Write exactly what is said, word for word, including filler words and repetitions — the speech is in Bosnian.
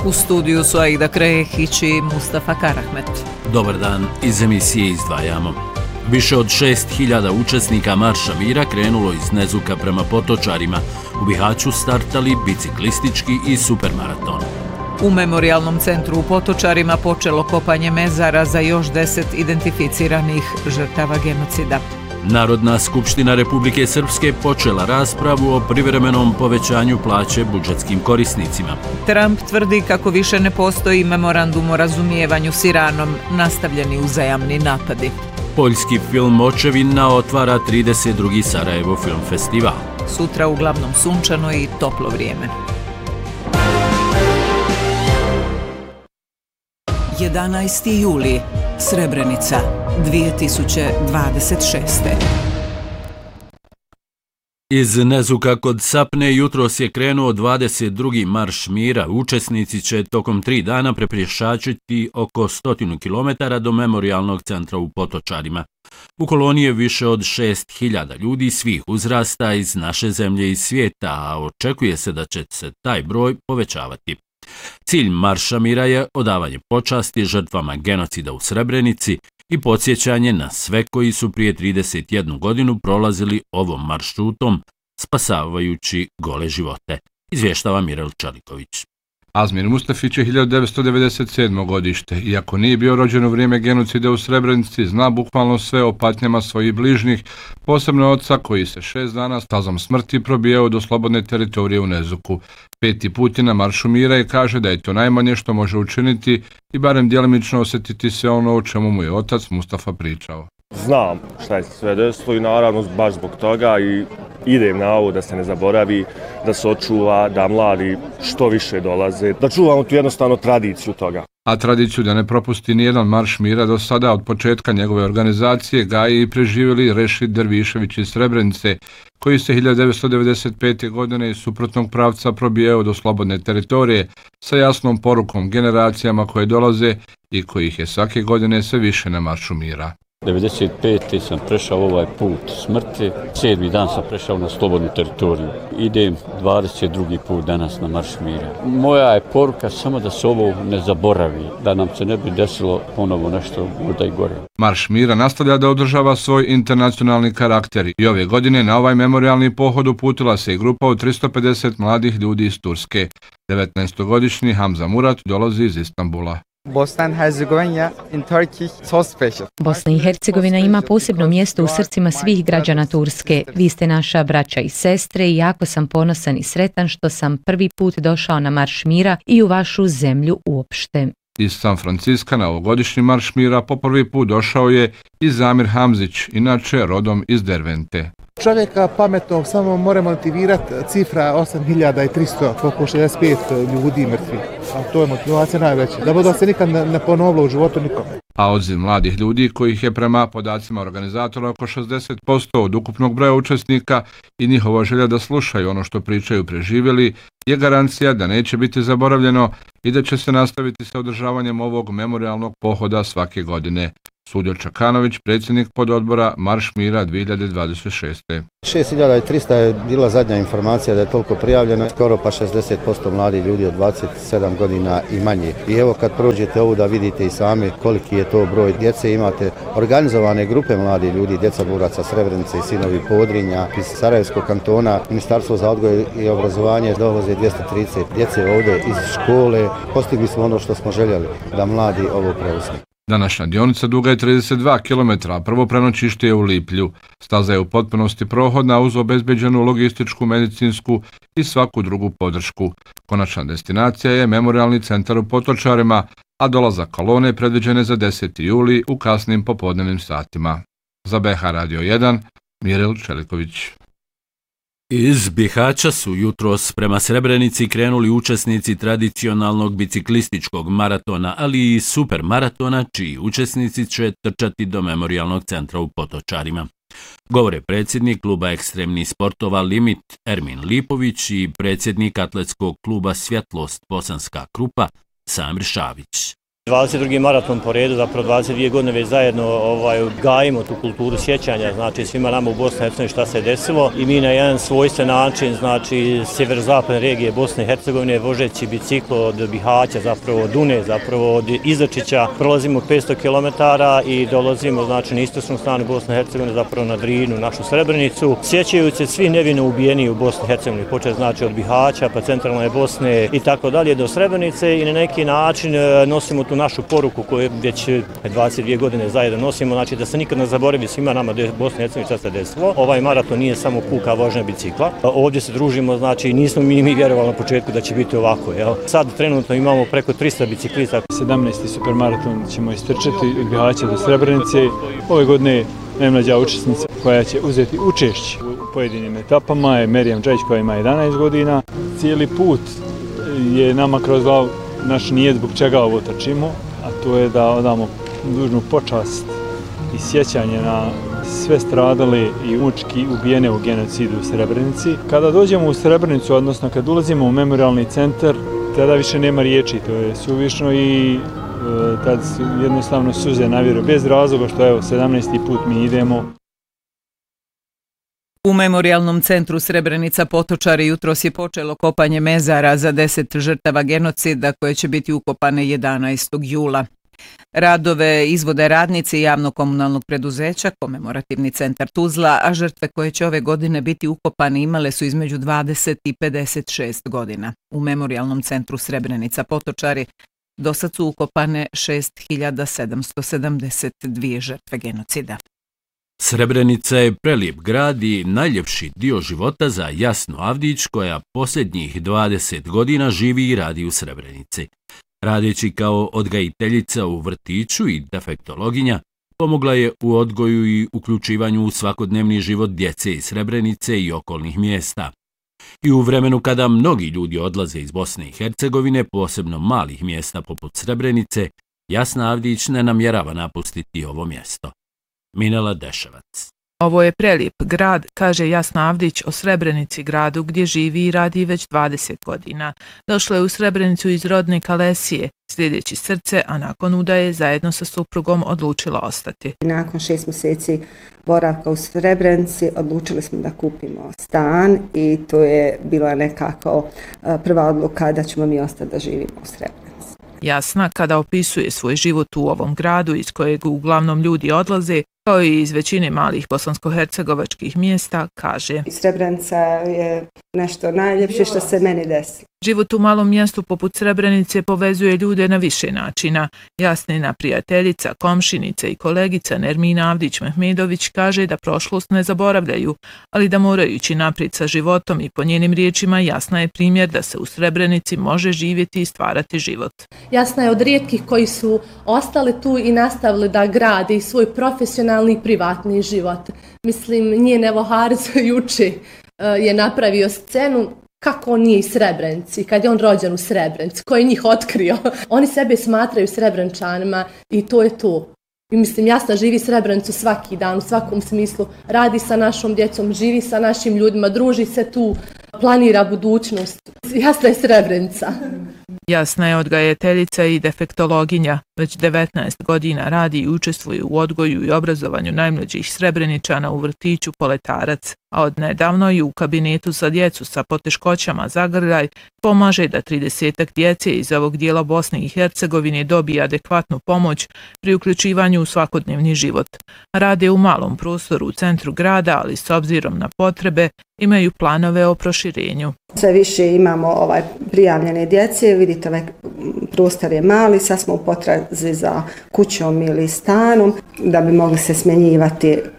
U studiju su Aida Krehić i Mustafa Karahmet. Dobar dan, iz emisije izdvajamo. Više od šest hiljada učesnika Marša mira krenulo iz Nezuka prema Potočarima. U Bihaću startali biciklistički i supermaraton. U Memorijalnom centru u Potočarima počelo kopanje mezara za još deset identificiranih žrtava genocida. Narodna skupština Republike Srpske počela raspravu o privremenom povećanju plaće budžetskim korisnicima. Trump tvrdi kako više ne postoji memorandum o razumijevanju s Iranom, nastavljeni uzajamni napadi. Poljski film Očevina otvara trideset drugi Sarajevo film festival. Sutra uglavnom sunčano i toplo vrijeme. jedanaesti juli, Srebrenica, dvije tisuće dvadeset šeste. Iz Nezuka kod Sapne jutros je krenuo dvadeset drugi Marš mira. Učesnici će tokom tri dana prepješačiti oko stotinu kilometara do Memorijalnog centra u Potočarima. U koloni je više od šest hiljada ljudi svih uzrasta iz naše zemlje i svijeta, a očekuje se da će se taj broj povećavati. Cilj Marša mira je odavanje počasti žrtvama genocida u Srebrenici i podsjećanje na sve koji su prije trideset jednu godinu prolazili ovom maršrutom, spasavajući gole živote, izvještava Mirel Čaliković. Azmir Mustafić je hiljadu devetsto devedeset sedmo godište. Iako nije bio rođen u vrijeme genocida u Srebrenici, zna bukvalno sve o patnjama svojih bližnjih, posebno oca koji se šest dana stazom smrti probijao do slobodne teritorije u Nezuku. Peti put je na Maršu mira i kaže da je to najmanje što može učiniti i barem djelimično osjetiti se ono o čemu mu je otac Mustafa pričao. Znam šta je sve desilo i naravno baš zbog toga i idem na ovo da se ne zaboravi, da se očuva, da mladi što više dolaze, da čuvamo tu jednostavno tradiciju toga. A tradiciju da ne propusti nijedan Marš mira do sada od početka njegove organizacije gaji i preživjeli Rešid Dervišević iz Srebrenice, koji se hiljadu devetsto devedeset pete. godine iz suprotnog pravca probijao do slobodne teritorije sa jasnom porukom generacijama koje dolaze i kojih je svake godine sve više na Maršu mira. devedeset pete. sam prešao ovaj put smrti, sedmi dan sam prešao na slobodnu teritoriju. Idem dvadeset drugi put danas na Marš mira. Moja je poruka samo da se ovo ne zaboravi, da nam se ne bi desilo ponovo nešto možda i gore. Marš mira nastavlja da održava svoj internacionalni karakter i ove godine na ovaj memorijalni pohod uputila se i grupa od tristo pedeset mladih ljudi iz Turske. devetnaestogodišnji Hamza Murat dolazi iz Istanbula. Bosna and Herzegovina in Turkey so special. Bosna i Hercegovina ima posebno mjesto u srcima svih građana Turske. Vi ste naša braća i sestre i jako sam ponosan i sretan što sam prvi put došao na Marš mira i u vašu zemlju uopšte. Iz San Franciska na ovogodišnji Marš mira po prvi put došao je i Zamir Hamzić, inače rodom iz Dervente. Čovjeka pametnog samo mora motivirati cifra osam hiljada tristo, oko šezdeset pet ljudi mrtvi. A to je motivacija najveća, da bude se nikad ne ponovilo u životu nikome. A odziv mladih ljudi, kojih je prema podacima organizatora oko šezdeset posto od ukupnog broja učesnika i njihova želja da slušaju ono što pričaju preživjeli, je garancija da neće biti zaboravljeno i da će se nastaviti sa održavanjem ovog memorijalnog pohoda svake godine. Sudio Čakanović, predsjednik pododbora Marš mira dvije hiljade dvadeset šeste. šest hiljada trista je bila zadnja informacija da je toliko prijavljeno, skoro pa šezdeset posto mladih ljudi od dvadeset sedam godina i manje. I evo kad prođete ovo da vidite i sami koliki je to broj djece, imate organizovane grupe mladih ljudi, djeca boraca Srebrenice i sinovi Podrinja, iz Sarajevskog kantona, Ministarstvo za odgoj i obrazovanje dolaze dvjesto trideset djece ovdje iz škole. Postigli smo ono što smo željeli, da mladi ovo preuzme. Današnja dionica duga je trideset dva kilometra, prvo prenoćište je u Liplju. Staza je u potpunosti prohodna uz obezbeđenu logističku, medicinsku i svaku drugu podršku. Konačna destinacija je Memorijalni centar u Potočarima, a dolazak kolone predviđen je za deseti juli u kasnim popodnevnim satima. Za B H Radio jedan, Mirel Čeliković. Iz Bihaća su jutros prema Srebrenici krenuli učesnici tradicionalnog biciklističkog maratona, ali i supermaratona, čiji učesnici će trčati do Memorijalnog centra u Potočarima. Govore predsjednik kluba ekstremnih sportova Limit Ermin Lipović i predsjednik atletskog kluba Svjetlost Bosanska Krupa Samir Šavić. dvadeset drugi maraton po redu, zapravo dvadeset dvije godine već zajedno ovaj, gajimo tu kulturu sjećanja, znači svima nama u Bosni i Hercegovini šta se desilo i mi na jedan svojstven način, znači sjeverozapadne regije Bosne i Hercegovine, vožeći biciklo od Bihaća, zapravo od Dune, zapravo od Izačića, prolazimo petsto kilometara i dolazimo znači na istočnu stranu Bosne i Hercegovine, zapravo na Drinu, našu Srebrenicu, sjećajući se svi nevino ubijeni u Bosni i Hercegovini, počet znači od Bihaća pa centralne Bosne i tako dalje do Srebrenice i na neki način nosimo tu našu poruku koju već dvadeset dvije godine zajedno nosimo, znači da se nikad ne zaboravi svima nama da je Bosna i Hercegovina šta se desilo. Ovaj maraton nije samo puka vožnja bicikla. Ovdje se družimo, znači nismo mi, mi vjerovali na početku da će biti ovako. Jel? Sad trenutno imamo preko tristo biciklista. sedamnaesti supermaraton ćemo istrčati od Bihaća do Srebrenice. Ove godine najmlađa učesnica koja će uzeti učešće u pojedinim etapama je Merijam Džajić koja ima jedanaest godina. Cijeli put je nama kroz glavu naš nijet zbog čega ovo trčimo, a to je da odamo dužnu počast i sjećanje na sve stradale i mučki ubijene u genocidu u Srebrenici. Kada dođemo u Srebrenicu, odnosno kad ulazimo u memorialni centar, tada više nema riječi, to je suvišno i e, tad jednostavno suze navire bez razloga što evo sedamnaesti put mi idemo. U Memorijalnom centru Srebrenica Potočari jutros je počelo kopanje mezara za deset žrtava genocida koje će biti ukopane jedanaestog jula. Radove izvode radnici javno-komunalnog preduzeća, Komemorativni centar Tuzla, a žrtve koje će ove godine biti ukopane imale su između dvadeset i pedeset šest godina. U Memorijalnom centru Srebrenica Potočari do sad su ukopane šest hiljada sedamsto sedamdeset dvije žrtve genocida. Srebrenica je prelijep grad i najljepši dio života za Jasnu Avdić koja posljednjih dvadeset godina živi i radi u Srebrenici. Radeći kao odgajiteljica u vrtiću i defektologinja, pomogla je u odgoju i uključivanju u svakodnevni život djece iz Srebrenice i okolnih mjesta. I u vremenu kada mnogi ljudi odlaze iz Bosne i Hercegovine, posebno malih mjesta poput Srebrenice, Jasna Avdić ne namjerava napustiti ovo mjesto. Minela Deševac. Ovo je prelijep grad, kaže Jasna Avdić o Srebrenici, gradu gdje živi i radi već dvadeset godina. Došla je u Srebrenicu iz rodne Kalesije, slijedeći srce, a nakon udaje zajedno sa suprugom odlučila ostati. Nakon šest mjeseci boravka u Srebrenici odlučili smo da kupimo stan i to je bila nekako prva odluka da ćemo mi ostati da živimo u Srebrenici. Jasna, kada opisuje svoj život u ovom gradu iz kojeg uglavnom ljudi odlaze, kao i iz većine malih bosansko-hercegovačkih mjesta, kaže: Srebrenica je nešto najljepše što se meni desi. Život u malom mjestu poput Srebrenice povezuje ljude na više načina. Jasnina prijateljica, komšinica i kolegica Nermina Avdić-Mehmedović kaže da prošlost ne zaboravljaju, ali da morajući naprijed sa životom i po njenim riječima Jasna je primjer da se u Srebrenici može živjeti i stvarati život. Jasna je od rijetkih koji su ostali tu i nastavili da grade svoj profesionalni i privatni život. Mislim, njen evo Haris juče je napravio scenu kako on nije iz Srebrenici, kad je on rođen u Srebrenici, ko je njih otkrio. Oni sebe smatraju Srebrenčanima i to je to. I mislim, Jasna živi Srebrenicu svaki dan, u svakom smislu. Radi sa našom djecom, živi sa našim ljudima, druži se tu, planira budućnost. Jasna je Srebrenica. Jasna je odgajateljica i defektologinja. Već devetnaest godina radi i učestvuje u odgoju i obrazovanju najmlađih Srebreničana u vrtiću Poletarac, a od nedavno i u kabinetu za djecu sa poteškoćama Zagrljaj pomaže da tridesetak djece iz ovog dijela Bosne i Hercegovine dobije adekvatnu pomoć pri uključivanju u svakodnevni život. Rade u malom prostoru u centru grada, ali s obzirom na potrebe imaju planove o proširenju. Sve više imamo ovaj prijavljene djece, vidite ovaj prostor je mali, sad smo u potrazi za kućom ili stanom da bi mogli se smjenjivati